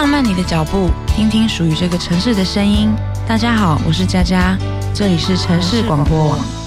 放慢你的脚步，听听属于这个城市的声音。大家好，我是佳佳，这里是城市广播网。